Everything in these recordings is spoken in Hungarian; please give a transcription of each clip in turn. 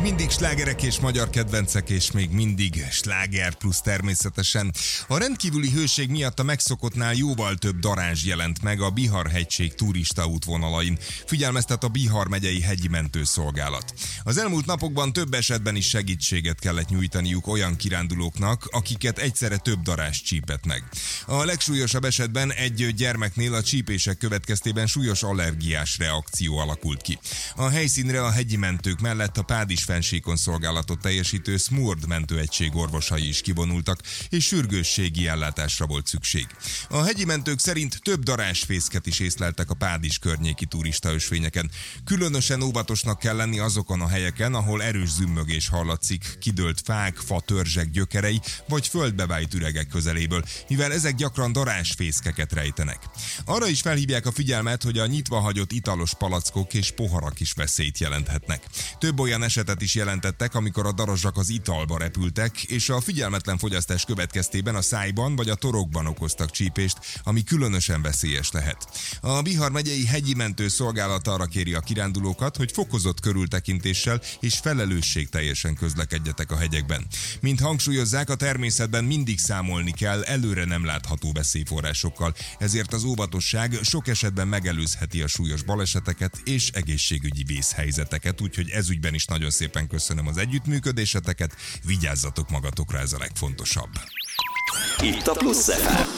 mindig slágerek és magyar kedvencek, és még mindig Sláger Plusz természetesen. A rendkívüli hőség miatt a megszokottnál jóval több darázs jelent meg a Bihar-hegység turista útvonalain. Figyelmeztet a Bihar megyei hegyi mentőszolgálat. Az elmúlt napokban több esetben is segítséget kellett nyújtaniuk olyan kirándulóknak, akiket egyszerre több darázs csípett meg. A legsúlyosabb esetben egy gyermeknél a csípések következtében súlyos allergiás reakció alakult ki. A helyszínre a hegyi mentők mellett a Pádis-fennsíkon szolgálatot teljesítő Smurd mentőegység orvosai is kivonultak, és sürgősségi ellátásra volt szükség. A hegyi mentők szerint több darázsfészket is észleltek a Pádis környéki turistaösvényeken. Különösen óvatosnak kell lenni azokon a helyeken, ahol erős zümmögés hallatszik, kidőlt fák, fa törzsek gyökerei vagy földbe vájt üregek közeléből, mivel ezek gyakran darázsfészkeket rejtenek. Arra is felhívják a figyelmet, hogy a nyitva hagyott italos palackok és poharak is veszélyt jelenthetnek. Több olyan esetet is jelentettek, amikor a darazsak az italba repültek, és a figyelmetlen fogyasztás következtében a szájban vagy a torokban okoztak csípést, ami különösen veszélyes lehet. A Bihar megyei hegyi mentőszolgálat arra kéri a kirándulókat, hogy fokozott körültekintéssel és felelősségteljesen közlekedjetek a hegyekben. Mint hangsúlyozzák, a természetben mindig számolni kell előre nem látható veszélyforrásokkal, ezért az óvatosság sok esetben megelőzheti a súlyos baleseteket és egészségügyi vészhelyzeteket, úgyhogy ezügyben is nagyon szépen köszönöm az együttműködéseteket, vigyázzatok magatokra, ez a legfontosabb. Itt a Plusz FM.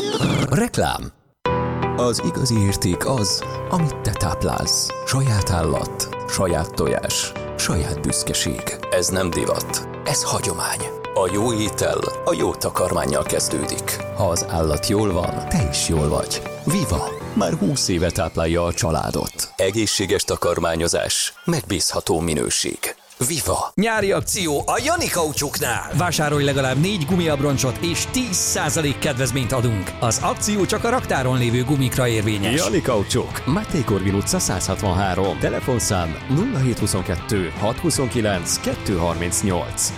Reklám. Az igazi érték az, amit te táplálsz. Saját állat, saját tojás, saját büszkeség. Ez nem divat, ez hagyomány. A jó étel a jó takarmánnyal kezdődik. Ha az állat jól van, te is jól vagy. Viva! Már 20 éve táplálja a családot. Egészséges takarmányozás, megbízható minőség. Viva! Nyári akció a Jani Kaucsuknál. Vásárolj legalább 4 gumiabroncsot és 10% kedvezményt adunk. Az akció csak a raktáron lévő gumikra érvényes. Jani Kaucsuk, Máté Korvin utca 163. Telefonszám 0722 629 238.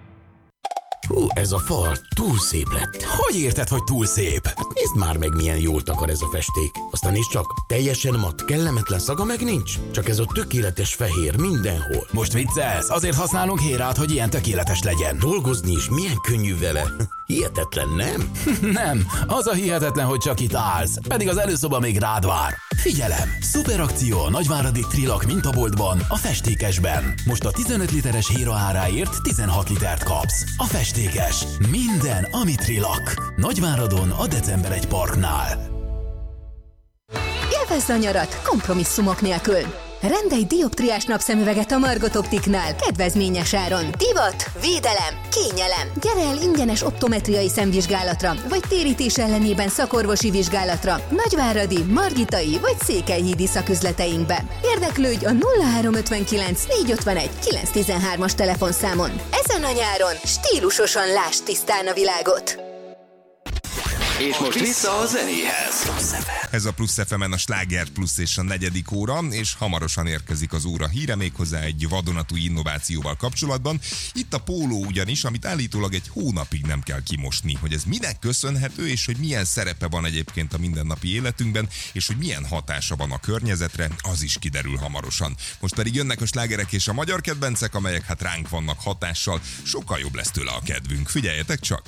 Ez a fal túl szép lett. Hogy érted, hogy túl szép? Nézd már meg, milyen jól takar ez a festék. Aztán is csak, teljesen mat, kellemetlen szaga meg nincs. Csak ez a tökéletes fehér mindenhol. Most viccelsz? Azért használunk Hérát, hogy ilyen tökéletes legyen. Dolgozni is milyen könnyű vele. Hihetetlen, nem? Nem, az a hihetetlen, hogy csak itt állsz. Pedig az előszoba még rád vár. Figyelem! Szuperakció a nagyváradi Trilak mintaboltban, a festékesben. Most a 15 literes Héra áráért 16 litert kapsz. A festékes. Minden, ami Trilak. Nagyváradon a December 1 Parknál. Élvezd a nyarat kompromisszumok nélkül. Rendelj dioptriás napszemüveget a Margot Optiknál kedvezményes áron. Divat, védelem, kényelem. Gyere el ingyenes optometriai szemvizsgálatra, vagy térítés ellenében szakorvosi vizsgálatra Nagyváradi, Margitai vagy Székelyhídi szaküzleteinkbe. Érdeklődj a 0359 451 913-as telefonszámon. Ezen a nyáron stílusosan lásd tisztán a világot. És most vissza a zenéhez. Ez a Plusz FM-en a Sláger Plusz és a 4. óra, és hamarosan érkezik az óra híre, méghozzá egy vadonatúj innovációval kapcsolatban. Itt a póló ugyanis, amit állítólag egy hónapig nem kell kimosni, hogy ez minek köszönhető, és hogy milyen szerepe van egyébként a mindennapi életünkben, és hogy milyen hatása van a környezetre, az is kiderül hamarosan. Most pedig jönnek a slágerek és a magyar kedvencek, amelyek hát ránk vannak hatással, sokkal jobb lesz tőle a kedvünk. Figyeljetek csak!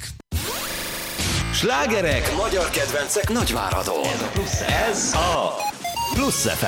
Slágerek, magyar kedvencek Nagyváradon. Ez a Plusz FM.